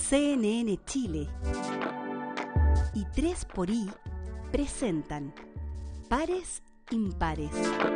CNN Chile y 3xI presentan Pares Impares.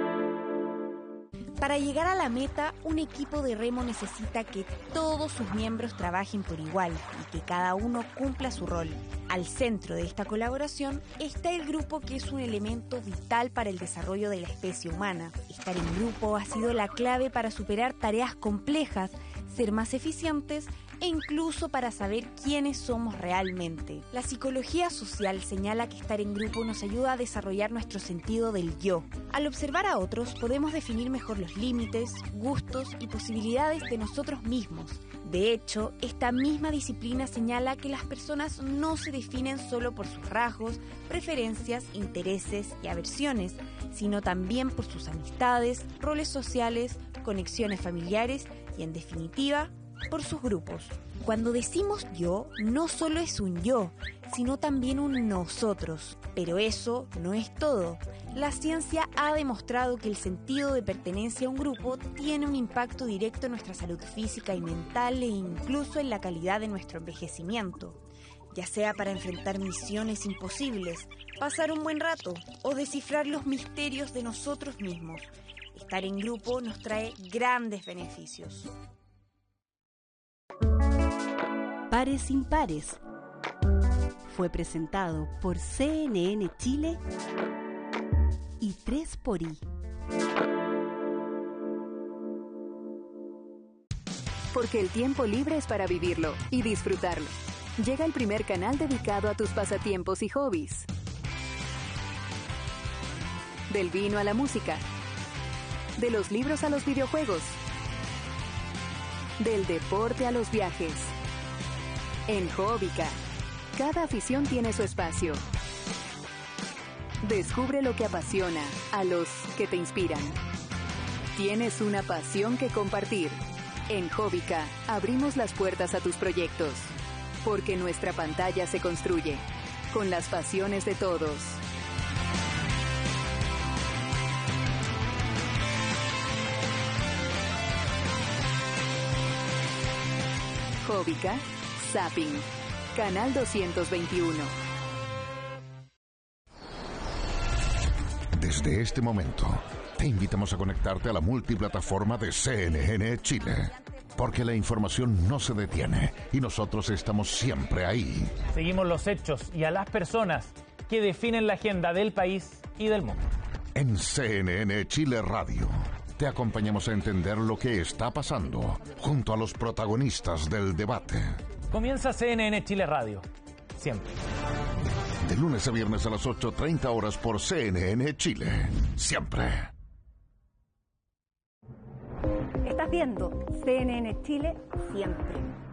Para llegar a la meta, un equipo de remo necesita que todos sus miembros trabajen por igual y que cada uno cumpla su rol. Al centro de esta colaboración está el grupo, que es un elemento vital para el desarrollo de la especie humana. Estar en grupo ha sido la clave para superar tareas complejas, ser más eficientes e incluso para saber quiénes somos realmente. La psicología social señala que estar en grupo nos ayuda a desarrollar nuestro sentido del yo. Al observar a otros podemos definir mejor los límites, gustos y posibilidades de nosotros mismos. De hecho, esta misma disciplina señala que las personas no se definen solo por sus rasgos, preferencias, intereses y aversiones, sino también por sus amistades, roles sociales, conexiones familiares y, en definitiva, por sus grupos. Cuando decimos yo, no solo es un yo, sino también un nosotros. Pero eso no es todo. La ciencia ha demostrado que el sentido de pertenencia a un grupo tiene un impacto directo en nuestra salud física y mental e incluso en la calidad de nuestro envejecimiento. Ya sea para enfrentar misiones imposibles, pasar un buen rato o descifrar los misterios de nosotros mismos. Estar en grupo nos trae grandes beneficios. Pares Impares fue presentado por CNN Chile y 3xI. Porque el tiempo libre es para vivirlo y disfrutarlo. Llega el primer canal dedicado a tus pasatiempos y hobbies. Del vino a la música. De los libros a los videojuegos. Del deporte a los viajes. En Hobbica, cada afición tiene su espacio. Descubre lo que apasiona a los que te inspiran. Tienes una pasión que compartir. En Hobbica abrimos las puertas a tus proyectos, porque nuestra pantalla se construye con las pasiones de todos. Hobbica Zapping, Canal 221. Desde este momento, te invitamos a conectarte a la multiplataforma de CNN Chile, porque la información no se detiene y nosotros estamos siempre ahí. Seguimos los hechos y a las personas que definen la agenda del país y del mundo. En CNN Chile Radio, te acompañamos a entender lo que está pasando junto a los protagonistas del debate. Comienza CNN Chile Radio. Siempre. De lunes a viernes a las 8:30 horas por CNN Chile. Siempre. Estás viendo CNN Chile Siempre.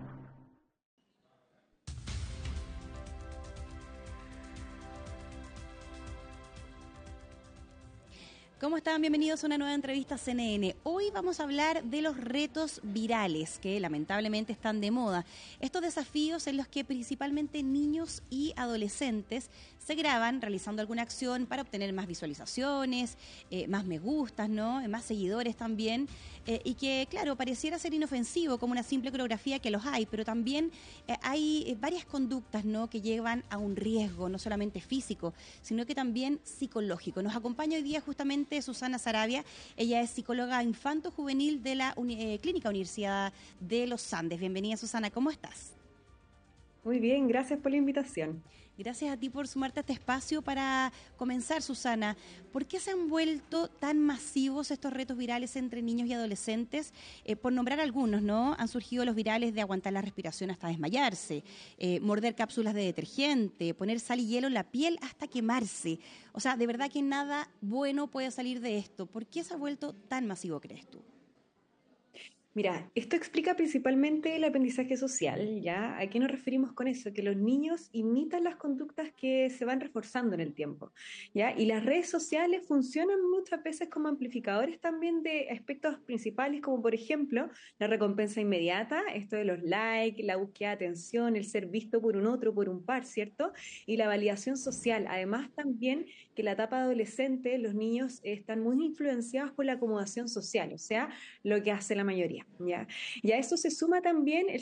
¿Cómo están? Bienvenidos a una nueva entrevista a CNN. Hoy vamos a hablar de los retos virales que lamentablemente están de moda. Estos desafíos en los que principalmente niños y adolescentes se graban realizando alguna acción para obtener más visualizaciones, más me gustas, ¿no? Más seguidores también, y que, claro, pareciera ser inofensivo como una simple coreografía, que los hay, pero también hay varias conductas, ¿no?, que llevan a un riesgo, no solamente físico, sino que también psicológico. Nos acompaña hoy día justamente Susana Sarabia. Ella es psicóloga infanto-juvenil de la Clínica Universidad de los Andes. Bienvenida, Susana, ¿cómo estás? Muy bien, gracias por la invitación. Gracias a ti por sumarte a este espacio. Para comenzar, Susana, ¿por qué se han vuelto tan masivos estos retos virales entre niños y adolescentes? Por nombrar algunos, ¿no? Han surgido los virales de aguantar la respiración hasta desmayarse, morder cápsulas de detergente, poner sal y hielo en la piel hasta quemarse. O sea, de verdad que nada bueno puede salir de esto. ¿Por qué se ha vuelto tan masivo, crees tú? Mira, esto explica principalmente el aprendizaje social, ¿ya? ¿A qué nos referimos con eso? Que los niños imitan las conductas que se van reforzando en el tiempo, ¿ya? Y las redes sociales funcionan muchas veces como amplificadores también de aspectos principales, como por ejemplo la recompensa inmediata, esto de los likes, la búsqueda de atención, el ser visto por un otro, por un par, ¿cierto? Y la validación social. Además también que en la etapa adolescente los niños están muy influenciados por la acomodación social, o sea, lo que hace la mayoría. ¿Ya? Y a eso se suma también el